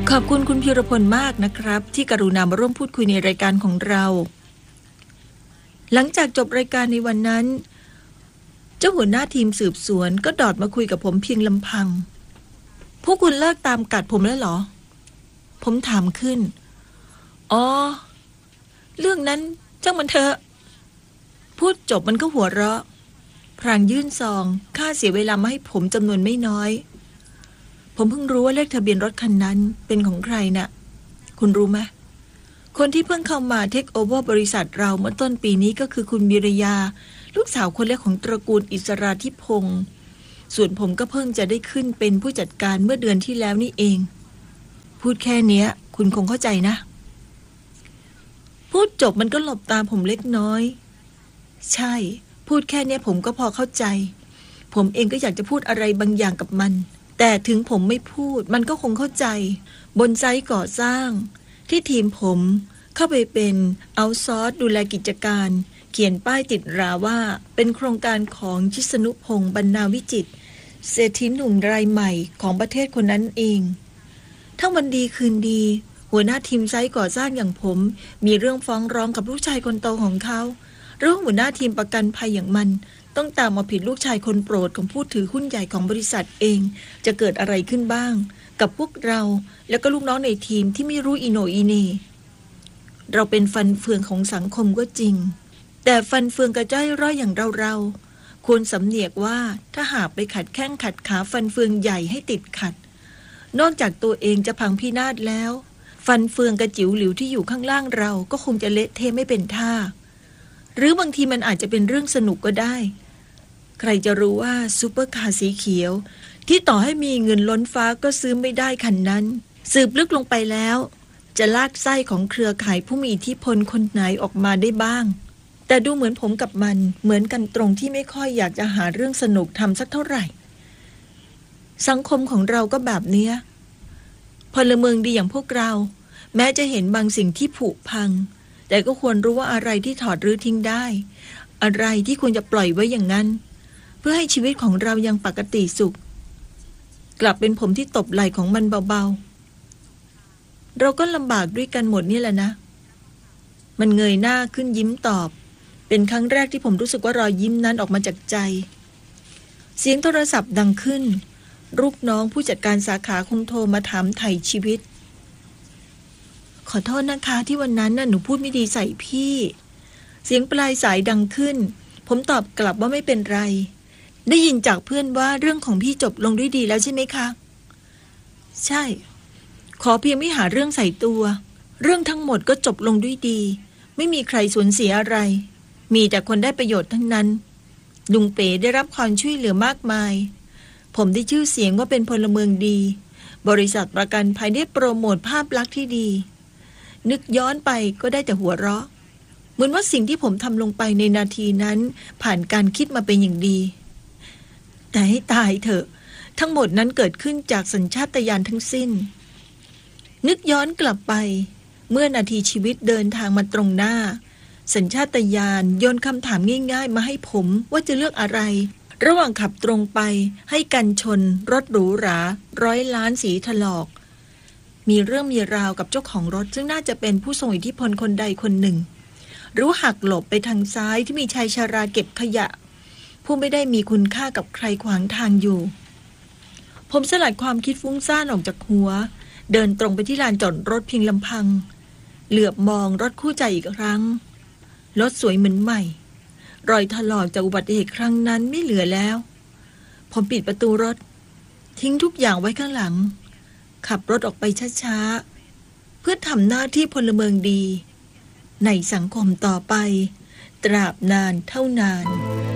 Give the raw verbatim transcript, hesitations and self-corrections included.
ขอบคุณคุณพีรพลมากนะครับที่กรุณามาร่วมพูดคุยในรายการของเราหลังจากจบรายการในวันนั้นเจ้าหัวหน้าทีมสืบสวนก็ดอดมาคุยกับผมเพียงลำพังพวกคุณเลิกตามกัดผมแล้วเหรอผมถามขึ้นอ๋อเรื่องนั้นจ้างมันเถอะพูดจบมันก็หัวเราะพลางยื่นซองค่าเสียเวลามาให้ผมจำนวนไม่น้อยผมเพิ่งรู้ว่าเลขทะเบียนรถคันนั้นเป็นของใครน่ะคุณรู้ไหมคนที่เพิ่งเข้ามาเทคโอเวอร์บริษัทเราเมื่อต้นปีนี้ก็คือคุณบิรยาลูกสาวคนแรกของตระกูลอิสราธิพงศ์ส่วนผมก็เพิ่งจะได้ขึ้นเป็นผู้จัดการเมื่อเดือนที่แล้วนี่เองพูดแค่เนี้ยคุณคงเข้าใจนะพูดจบมันก็หลบตาผมเล็กน้อยใช่พูดแค่เนี้ยผมก็พอเข้าใจผมเองก็อยากจะพูดอะไรบางอย่างกับมันแต่ถึงผมไม่พูดมันก็คงเข้าใจบนไซต์ก่อสร้างที่ทีมผมเข้าไปเป็นเอาท์ซอร์สดูแลกิจการเขียนป้ายติดราว่าเป็นโครงการของชิสนุพงศ์บรรณาวิจิตรเศรษฐีหนุ่มรายใหม่ของประเทศคนนั้นเองถ้าวันดีคืนดีหัวหน้าทีมไซต์ก่อสร้างอย่างผมมีเรื่องฟ้องร้องกับลูกชายคนโตของเขาหรือหัวหน้าทีมประกันภัยอย่างมันต้องตามมาผิดลูกชายคนโปรดของผู้ถือหุ้นใหญ่ของบริษัทเองจะเกิดอะไรขึ้นบ้างกับพวกเราแล้วก็ลูกน้องในทีมที่ไม่รู้อีโหนอีเหน่เราเป็นฟันเฟืองของสังคมก็จริงแต่ฟันเฟืองกระจ้อยร่อยอย่างเราๆควรสำเนียกว่าถ้าหากไปขัดแข้งขัดขาฟันเฟืองใหญ่ให้ติดขัดนอกจากตัวเองจะพังพินาศแล้วฟันเฟืองกระจิ๋วหลิวที่อยู่ข้างล่างเราก็คงจะเละเทะไม่เป็นท่าหรือบางทีมันอาจจะเป็นเรื่องสนุกก็ได้ใครจะรู้ว่าซูเปอร์คาร์สีเขียวที่ต่อให้มีเงินล้นฟ้าก็ซื้อไม่ได้คันนั้นสืบลึกลงไปแล้วจะลากไส้ของเครือข่ายผู้มีอิทธิพลคนไหนออกมาได้บ้างแต่ดูเหมือนผมกับมันเหมือนกันตรงที่ไม่ค่อยอยากจะหาเรื่องสนุกทำสักเท่าไหร่สังคมของเราก็แบบเนี้ยพลเมืองดีอย่างพวกเราแม้จะเห็นบางสิ่งที่ผุพังแต่ก็ควรรู้ว่าอะไรที่ถอดรื้อทิ้งได้อะไรที่ควรจะปล่อยไว้อย่างนั้นเพื่อให้ชีวิตของเรายังปกติสุขกลับเป็นผมที่ตบไหล่ของมันเบาๆเราก็ลำบากด้วยกันหมดนี่แหละนะมันเงยหน้าขึ้นยิ้มตอบเป็นครั้งแรกที่ผมรู้สึกว่ารอยยิ้มนั้นออกมาจากใจเสียงโทรศัพท์ดังขึ้นลูกน้องผู้จัดการสาขาคงโทรมาถามไถ่ชีวิตขอโทษนะคะที่วันนั้นน่ะหนูพูดไม่ดีใส่พี่เสียงปลายสายดังขึ้นผมตอบกลับว่าไม่เป็นไรได้ยินจากเพื่อนว่าเรื่องของพี่จบลงด้วยดีแล้วใช่ไหมคะใช่ขอเพียงไม่หาเรื่องใส่ตัวเรื่องทั้งหมดก็จบลงด้วยดีไม่มีใครสูญเสียอะไรมีแต่คนได้ประโยชน์ทั้งนั้นลุงเป๋ได้รับความช่วยเหลือมากมายผมได้ชื่อเสียงว่าเป็นพลเมืองดีบริษัทประกันภัยได้โปรโมทภาพลักษณ์ที่ดีนึกย้อนไปก็ได้แต่หัวเราะเหมือนว่าสิ่งที่ผมทำลงไปในนาทีนั้นผ่านการคิดมาเป็นอย่างดีแต่ให้ตายเถอะทั้งหมดนั้นเกิดขึ้นจากสัญชาตญาณทั้งสิ้นนึกย้อนกลับไปเมื่อนาทีชีวิตเดินทางมาตรงหน้าสัญชาตญาณโยนคำถามง่ายๆมาให้ผมว่าจะเลือกอะไรระหว่างขับตรงไปให้กันชนรถหรูหราร้อยล้านสีถลอกมีเรื่องมีราวกับเจ้าของรถซึ่งน่าจะเป็นผู้ทรงอิทธิพลคนใดคนหนึ่งหรือหักหลบไปทางซ้ายที่มีชายชราเก็บขยะผู้ไม่ได้มีคุณค่ากับใครขวางทางอยู่ผมสลัดความคิดฟุ้งซ่านออกจากหัวเดินตรงไปที่ลานจอดรถเพียงลำพังเหลือบมองรถคู่ใจอีกครั้งรถสวยเหมือนใหม่รอยถลอกจากอุบัติเหตุครั้งนั้นไม่เหลือแล้วผมปิดประตูรถทิ้งทุกอย่างไว้ข้างหลังขับรถออกไปช้าๆเพื่อทำหน้าที่พลเมืองดีในสังคมต่อไปตราบนานเท่านาน